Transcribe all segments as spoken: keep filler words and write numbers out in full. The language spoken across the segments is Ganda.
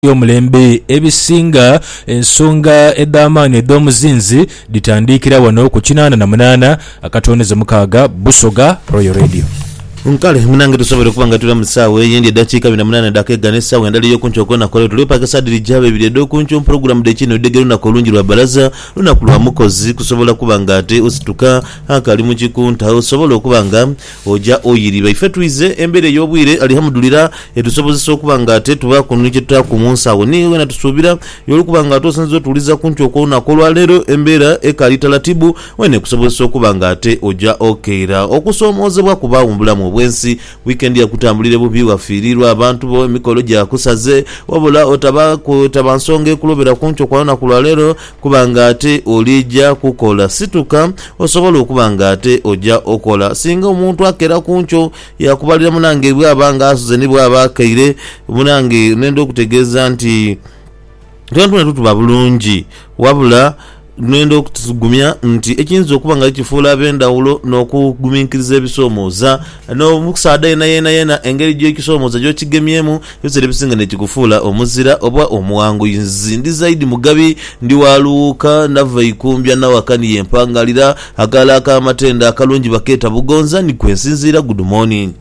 y'omulembe ebisinga ensonga eddaamaanyi ed'omuzinzi ditandikira wano ku kinaana na munaana akatoneza mukaaga Busoga Royal Radio. Nkale munange tusobole kubanga tula musawe yendi dakiika abiri na munaana dakega ne sawa endali yo kunchoko na kole tulipa kasadiri jabe bidedo kuncho program de kino degero na kolungi lwa baraza luna kulwa mukozi kusobola kubanga ate osituka akali mu kikunta osobola kubanga oja oyiri baifetwize embere yobwire alihamdulira etusobozesa kubanga ate tuba kunuje tutakumunsawo ni wena tusubira yolu kubanga tosanzo tuliza kunchoko na kolwa lero embera ekali talatibu wene kusobozesa kubanga ate oja okera okusomozebwa kubawumbula mu bwensi weekend ya kutambulire bubi wafirirwa abantu bo mikolo gya kusaze wabula otaba ku tabansonge kulobera kuncho kwaona kulwalero kubanga ate olija kukola situka osobola okubanga ate oja okola singa omuntu akera kuncho ya kubalira munange bwabanga asuze ni bwabakaire munange nendo kutegeza nti twantuna tutuba bulungi wabula nendo okutugumya nti ekinzo okubanga ekifuula ab'endawulo n'okugumiikiriza ebisomooza n'omusaada yena yena yena engeri gy'ekisomooza gy'okigemyemu yosere bisinga nekikufuula omuzira oba omuwanguzi. Ndi zaidi mugabi ndi waluuka nava ikumbya nawakani yempangalira akala ak'amatenda akalungi bakeeta bugonza ni kwensinziira. Good morning.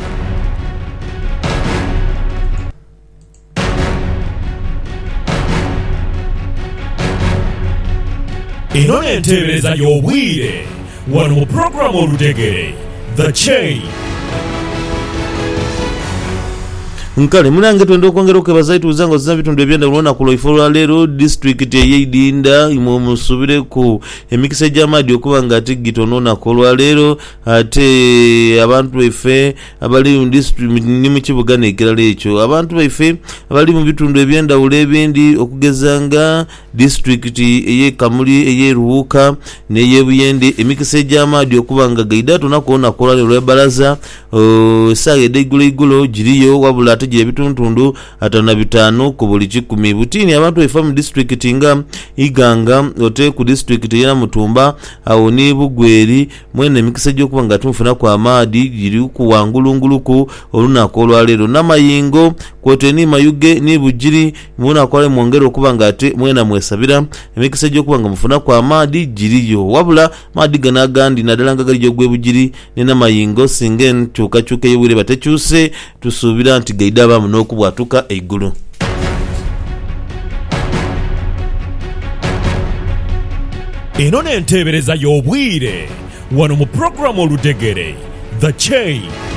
Ino entebereza y'obwire wano mu programu Olutegere The Chain. Nkale munange twende okwongera okwebaza ituzango zina bitundu ebyenda kulona ku Loifolo lero district ey'Idinda imwe musubire ku emikisa gy'amaadi okubanga ate gitonona kolwa lero ate abantu baife abali mu district ni mu kibuga n'ekirala ekyo abantu baife abali mu bitundu ebyenda ebindi okugezanga district eye Kamuli eye Ruhuka n'eye Buyende emikisa gy'amaadi okubanga gaida tunakoona kolwa lero baraza saa edegulo igulo giriyo wabula je bituntundu atana bitano ku buli kikumi butini abantu efamu district nga Iganga ote ku district ya Mutumba awo ni Bugweri mwene mikisa gyo kubanga tumfuna kwa amadi giri ku wangulunguluku olunako olwalero namayingo kwote ni Mayuge ni Bugiri muna kwale mwongero kubanga ate mwena mwesabira emikisa gyo kubanga mufuna kwa amadi giriyo wabula madi ganagandi nadalanga gali gyo gwe Bugiri ne namayingo singen chuka chuke yewire batekyuse tusubira nti gaida ba munokubwatuka eigulu. Ino n'entebereza y'obwire wano mu programu Olutegere The Chain.